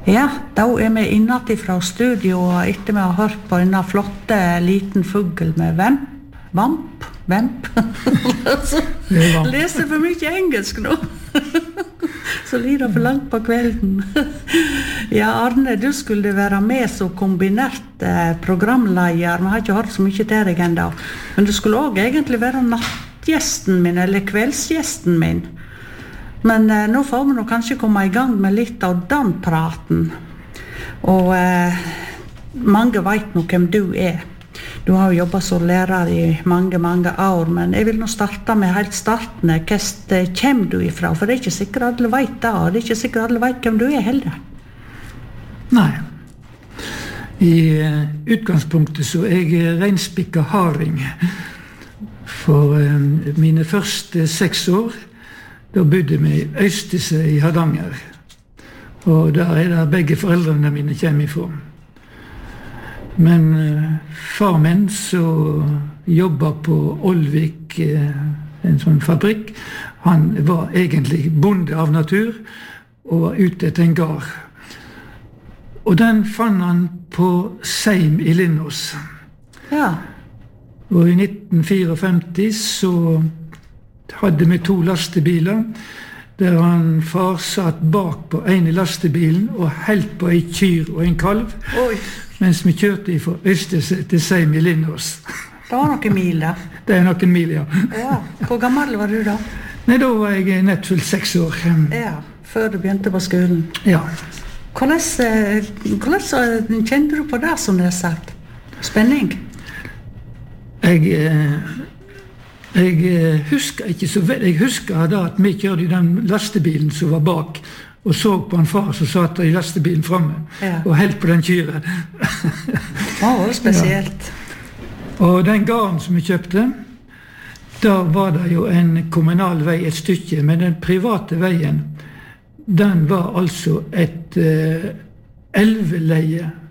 Ja, da vi innat fra studio etter vi har hørt på en flotte liten fugl med vamp. Leser for mye engelsk nå. Så lider for langt på kvelden. Ja, Arne, du skulle være med som kombinert programleder. Vi har ikke hørt så mye til deg enda. Men du skulle også egentlig være nattgjesten min, eller kveldsgjesten min. Men nå får vi nå kanskje komme I gang med litt av den praten. Og mange vet nå hvem du Du har jo jobbet som lærer I mange år, men jeg vil nå starte med helt starten. Hvor kommer du ifra? For det ikke sikkert alle vet det, og det ikke sikkert alle vet hvem du heller. Nei. I utgangspunktet så jeg reinspikka harding. For mine første 6 år, da bodde vi I Øystese I Hardanger. Og der det begge foreldrene mine kommer ifra. Men far min så jobbet på Olvik, en sånn fabrikk. Han var egentlig bonde av natur og var ute etter en gard. Og den fann han på Seim I Lindås. Ja. Og I 1954 så hadde vi 2 lastebiler, der han far satt bak på en I lastebilen og helt på en kyr og en kalv. Oi. Mens vi kjørte fra Øystese til Seim I Lindås. Det var noen mil da. Det noen mil, ja. Ja. Hvor gammel var du da? Nei, da var jeg nettfullt 6 år. Ja, før du begynte på skolen. Ja. Hvordan kjente du på det som det sagt? Spenning? Jeg husker ikke så vel. Jeg husker da at vi kjørte I den lastebilen som var bak, og så på en far som satt I lastebilen fremme, og helt på den kyren. Det var spesielt. Ja. Og den garden som vi kjøpte, da var det jo en kommunal vei et stykke, men den private veien, den var altså et elveleie